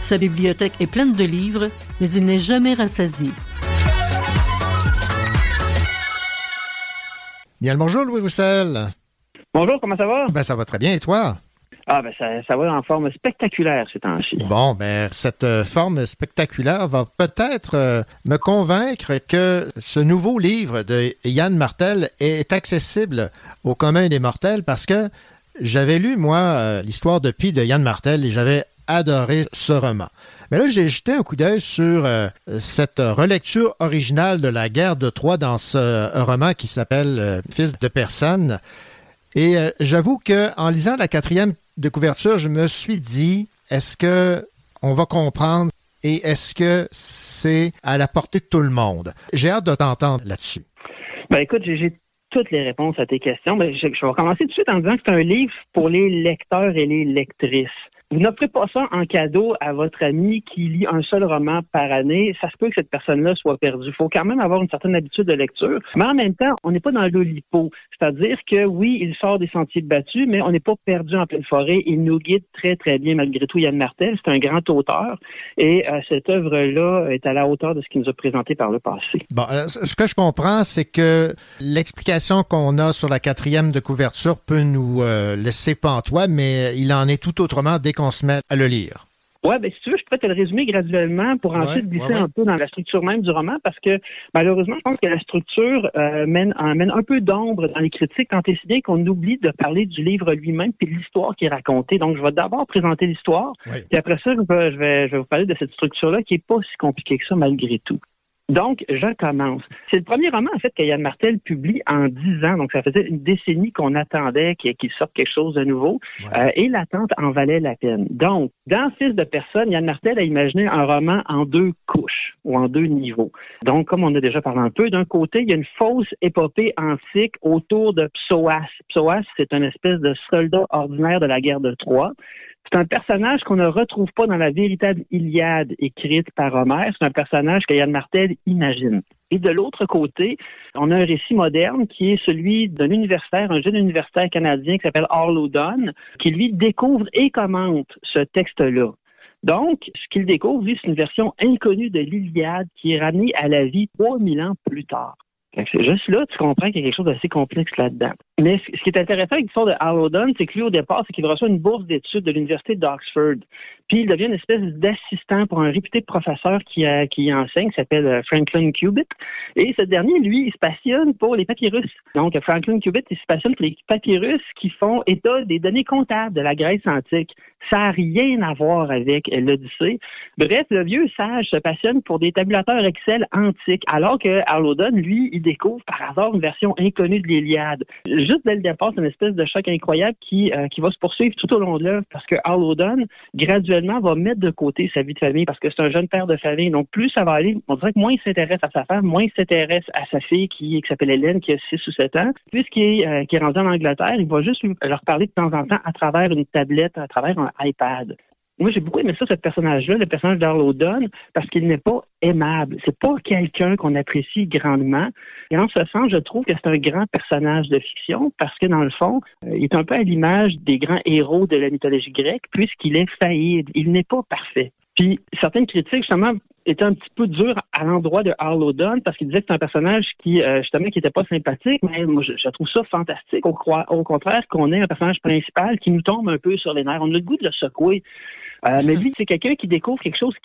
Sa bibliothèque est pleine de livres, mais il n'est jamais rassasié. Bien le bonjour, Louis Roussel. Bonjour, comment ça va? Ça va très bien, et toi? Ça va en forme spectaculaire ces temps-ci. Bon, cette forme spectaculaire va peut-être me convaincre que ce nouveau livre de Yann Martel est accessible au commun des mortels parce que j'avais lu, moi, l'histoire de Pi de Yann Martel et j'avais adoré ce roman. Mais là, j'ai jeté un coup d'œil sur cette relecture originale de la guerre de Troie dans ce roman qui s'appelle Fils de personne. Et j'avoue qu'en lisant la 4e de couverture, je me suis dit, est-ce que on va comprendre et est-ce que c'est à la portée de tout le monde? J'ai hâte de t'entendre là-dessus. Écoute, j'ai toutes les réponses à tes questions. Je vais commencer tout de suite en disant que c'est un livre pour les lecteurs et les lectrices. Vous n'offrez pas ça en cadeau à votre ami qui lit un seul roman par année. Ça se peut que cette personne-là soit perdue. Il faut quand même avoir une certaine habitude de lecture. Mais en même temps, on n'est pas dans l'Oulipo. C'est-à-dire que oui, il sort des sentiers battus, mais on n'est pas perdu en pleine forêt. Il nous guide très, très bien malgré tout. Yann Martel, c'est un grand auteur. Et cette œuvre-là est à la hauteur de ce qu'il nous a présenté par le passé. Bon, ce que je comprends, c'est que l'explication qu'on a sur la 4e de couverture peut nous laisser pantois, mais il en est tout autrement dès qu'on se met à le lire. Oui, si tu veux, je pourrais te le résumer graduellement pour ensuite glisser un peu dans la structure même du roman, parce que malheureusement, je pense que la structure mène un peu d'ombre dans les critiques, tant et si bien qu'on oublie de parler du livre lui-même puis de l'histoire qui est racontée. Donc, je vais d'abord présenter l'histoire, puis après ça, je vais vous parler de cette structure-là qui est pas si compliquée que ça malgré tout. Donc, je commence. C'est le premier roman, en fait, que Yann Martel publie en 10 ans. Donc, ça faisait une décennie qu'on attendait qu'il sorte quelque chose de nouveau. Et l'attente en valait la peine. Donc, dans Fils de personne, Yann Martel a imaginé un roman en 2 couches ou en 2 niveaux. Donc, comme on a déjà parlé un peu, d'un côté, il y a une fausse épopée antique autour de Psoas. Psoas, c'est une espèce de soldat ordinaire de la guerre de Troie. C'est un personnage qu'on ne retrouve pas dans la véritable Iliade écrite par Homère. C'est un personnage que Yann Martel imagine. Et de l'autre côté, on a un récit moderne qui est celui d'un universitaire, un jeune universitaire canadien qui s'appelle Arlo Dunn, qui lui découvre et commente ce texte-là. Donc, ce qu'il découvre, lui, c'est une version inconnue de l'Iliade qui est ramenée à la vie 3000 ans plus tard. C'est juste là, tu comprends qu'il y a quelque chose d'assez complexe là-dedans. Mais ce qui est intéressant avec l'histoire de Arlo Dunn, c'est que lui, au départ, c'est qu'il reçoit une bourse d'études de l'Université d'Oxford. Puis il devient une espèce d'assistant pour un réputé professeur qui enseigne, qui s'appelle Franklin Cubitt. Et ce dernier, lui, il se passionne pour les papyrus. Donc, Franklin Cubitt, il se passionne pour les papyrus qui font état des données comptables de la Grèce antique. Ça n'a rien à voir avec l'Odyssée. Bref, le vieux sage se passionne pour des tabulateurs Excel antiques, alors que Arlo Dunn, lui, il découvre par hasard une version inconnue de l'Iliade. Juste dès le départ, c'est une espèce de choc incroyable qui va se poursuivre tout au long de l'œuvre parce que Arlo Dunn, graduellement, va mettre de côté sa vie de famille parce que c'est un jeune père de famille. Donc, plus ça va aller, on dirait que moins il s'intéresse à sa femme, moins il s'intéresse à sa fille qui s'appelle Hélène, qui a 6 ou 7 ans. Puisqu'il est rendu en Angleterre, il va juste leur parler de temps en temps à travers une tablette, à travers un iPad. Moi, j'ai beaucoup aimé ça, ce personnage-là, le personnage d'Arlo Dunn, parce qu'il n'est pas aimable. C'est pas quelqu'un qu'on apprécie grandement. Et en ce sens, je trouve que c'est un grand personnage de fiction, parce que dans le fond, il est un peu à l'image des grands héros de la mythologie grecque, puisqu'il est faillible. Il n'est pas parfait. Puis, certaines critiques, justement, étaient un petit peu dures à l'endroit de Arlo Dunn, parce qu'il disait que c'est un personnage qui, justement, qui était pas sympathique, mais moi, je trouve ça fantastique. Au contraire, qu'on ait un personnage principal qui nous tombe un peu sur les nerfs. On a le goût de le secouer. Mais lui, c'est quelqu'un qui découvre quelque chose